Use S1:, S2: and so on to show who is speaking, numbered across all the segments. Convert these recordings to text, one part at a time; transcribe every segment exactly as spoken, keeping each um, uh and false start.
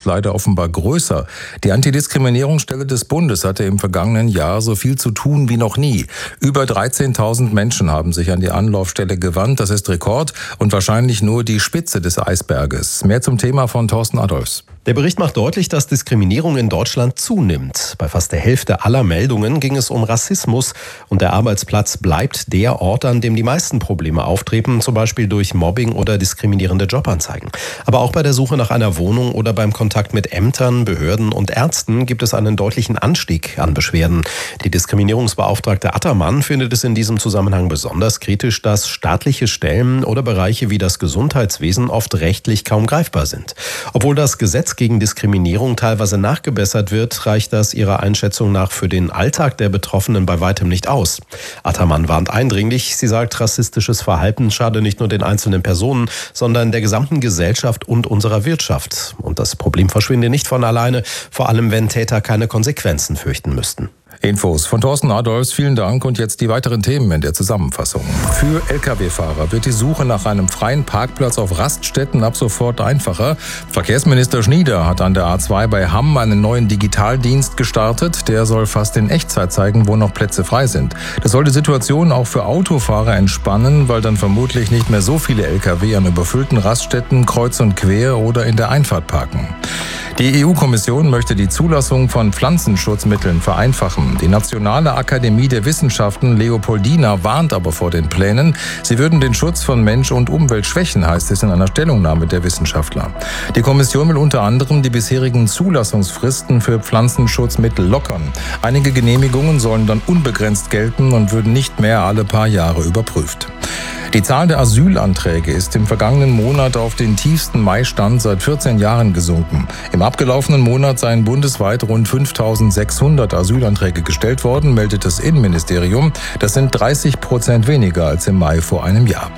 S1: leider offenbar größer. Die Antidiskriminierungsstelle des Bundes hatte im vergangenen Jahr so viel zu tun wie noch nie. Über dreizehntausend Menschen haben sich an die Anlaufstelle gewandt. Das ist Rekord und wahrscheinlich nur die Spitze des Eisberges. Mehr zum Thema von Thorsten Adolfs.
S2: Der Bericht macht deutlich, dass Diskriminierung in Deutschland zunimmt. Bei fast der Hälfte aller Meldungen ging es um Rassismus und der Arbeitsplatz bleibt der Ort, an dem die meisten Probleme auftreten, zum Beispiel durch Mobbing oder diskriminierende Jobanzeigen. Aber auch bei der Suche nach einer Wohnung oder beim Kontakt mit Ämtern, Behörden und Ärzten gibt es einen deutlichen Anstieg an Beschwerden. Die Diskriminierungsbeauftragte Attermann findet es in diesem Zusammenhang besonders kritisch, dass staatliche Stellen oder Bereiche wie das Gesundheitswesen oft rechtlich kaum greifbar sind. Obwohl das Gesetz gegen Diskriminierung teilweise nachgebessert wird, reicht das ihrer Einschätzung nach für den Alltag der Betroffenen bei weitem nicht aus. Attermann warnt eindringlich. Sie sagt, rassistisches Verhalten schade nicht nur den einzelnen Personen, sondern der gesamten Gesellschaft und unserer Wirtschaft. Und das Problem verschwinde nicht von alleine, vor allem wenn Täter keine Konsequenzen fürchten müssten.
S1: Infos von Thorsten Adolfs, vielen Dank und jetzt die weiteren Themen in der Zusammenfassung. Für L K W-Fahrer wird die Suche nach einem freien Parkplatz auf Raststätten ab sofort einfacher. Verkehrsminister Schnieder hat an der A zwei bei Hamm einen neuen Digitaldienst gestartet. Der soll fast in Echtzeit zeigen, wo noch Plätze frei sind. Das soll die Situation auch für Autofahrer entspannen, weil dann vermutlich nicht mehr so viele L K W an überfüllten Raststätten kreuz und quer oder in der Einfahrt parken. Die E U-Kommission möchte die Zulassung von Pflanzenschutzmitteln vereinfachen. Die Nationale Akademie der Wissenschaften Leopoldina warnt aber vor den Plänen. Sie würden den Schutz von Mensch und Umwelt schwächen, heißt es in einer Stellungnahme der Wissenschaftler. Die Kommission will unter anderem die bisherigen Zulassungsfristen für Pflanzenschutzmittel lockern. Einige Genehmigungen sollen dann unbegrenzt gelten und würden nicht mehr alle paar Jahre überprüft. Die Zahl der Asylanträge ist im vergangenen Monat auf den tiefsten Mai-Stand seit vierzehn Jahren gesunken. Im abgelaufenen Monat seien bundesweit rund fünftausendsechshundert Asylanträge gestellt worden, meldet das Innenministerium. Das sind dreißig Prozent weniger als im Mai vor einem Jahr.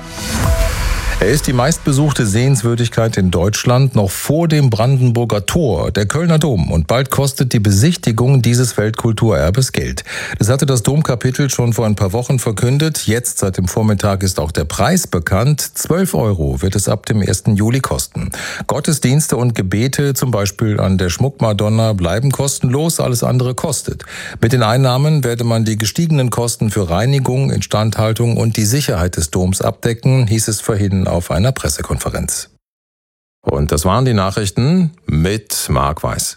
S1: Er ist die meistbesuchte Sehenswürdigkeit in Deutschland, noch vor dem Brandenburger Tor, der Kölner Dom. Und bald kostet die Besichtigung dieses Weltkulturerbes Geld. Das hatte das Domkapitel schon vor ein paar Wochen verkündet. Jetzt, seit dem Vormittag, ist auch der Preis bekannt. zwölf Euro wird es ab dem ersten Juli kosten. Gottesdienste und Gebete, zum Beispiel an der Schmuckmadonna, bleiben kostenlos. Alles andere kostet. Mit den Einnahmen werde man die gestiegenen Kosten für Reinigung, Instandhaltung und die Sicherheit des Doms abdecken, hieß es vorhin auf einer Pressekonferenz. Und das waren die Nachrichten mit Marc Weiß.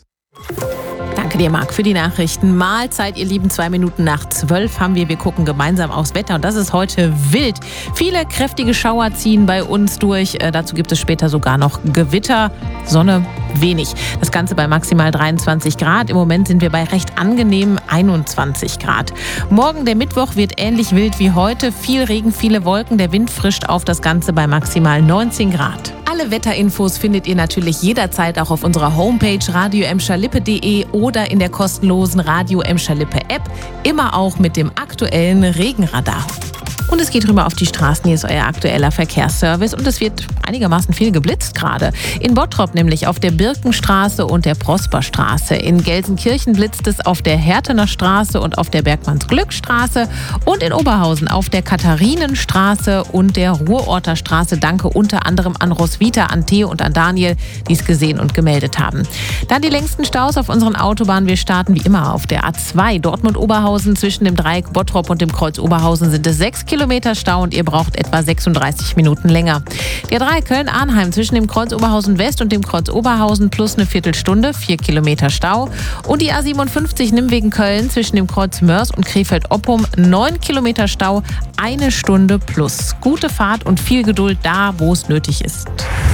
S3: Danke dir, Marc, für die Nachrichten. Mahlzeit, ihr Lieben, zwei Minuten nach zwölf haben wir. Wir gucken gemeinsam aufs Wetter und das ist heute wild. Viele kräftige Schauer ziehen bei uns durch. Äh, dazu gibt es später sogar noch Gewitter. Sonne wenig. Das Ganze bei maximal dreiundzwanzig Grad. Im Moment sind wir bei recht angenehmen einundzwanzig Grad. Morgen, der Mittwoch, wird ähnlich wild wie heute. Viel Regen, viele Wolken. Der Wind frischt auf, das Ganze bei maximal neunzehn Grad. Alle Wetterinfos findet ihr natürlich jederzeit auch auf unserer Homepage radio emscher lippe punkt de oder in der kostenlosen Radio Emscher Lippe App. Immer auch mit dem aktuellen Regenradar. Und es geht rüber auf die Straßen. Hier ist euer aktueller Verkehrsservice und es wird einigermaßen viel geblitzt gerade. In Bottrop nämlich auf der Birkenstraße und der Prosperstraße. In Gelsenkirchen blitzt es auf der Hertener Straße und auf der Bergmannsglückstraße. Und in Oberhausen auf der Katharinenstraße und der Ruhrorter Straße. Danke unter anderem an Roswitha, an Theo und an Daniel, die es gesehen und gemeldet haben. Dann die längsten Staus auf unseren Autobahnen. Wir starten wie immer auf der A zwei. Dortmund-Oberhausen zwischen dem Dreieck Bottrop und dem Kreuz Oberhausen sind es sechs Kilometer Stau und ihr braucht etwa sechsunddreißig Minuten länger. Der Dreieck Köln-Arnheim zwischen dem Kreuz Oberhausen West und dem Kreuz Oberhausen plus eine Viertelstunde, vier Kilometer Stau. Und die A siebenundfünfzig Nimwegen-Köln zwischen dem Kreuz Mörs und Krefeld-Oppum, neun Kilometer Stau, eine Stunde plus. Gute Fahrt und viel Geduld da, wo es nötig ist.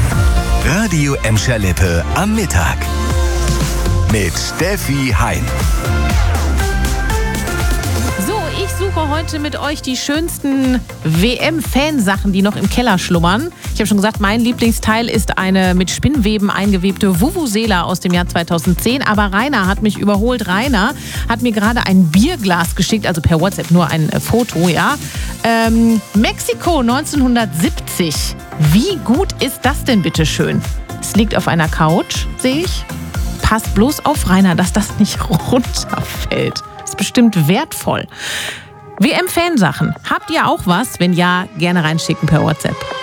S4: Radio Emscher Lippe am Mittag mit Steffi Hein.
S3: Ich suche heute mit euch die schönsten W M-Fansachen, die noch im Keller schlummern. Ich habe schon gesagt, mein Lieblingsteil ist eine mit Spinnweben eingewebte Vuvuzela aus dem Jahr zweitausendzehn. Aber Rainer hat mich überholt. Rainer hat mir gerade ein Bierglas geschickt, also per WhatsApp nur ein Foto, ja. Ähm, Mexiko neunzehnhundertsiebzig. Wie gut ist das denn bitte schön? Es liegt auf einer Couch, sehe ich. Passt bloß auf, Rainer, dass das nicht runterfällt. Ist bestimmt wertvoll. W M-Fansachen. Habt ihr auch was? Wenn ja, gerne reinschicken per WhatsApp.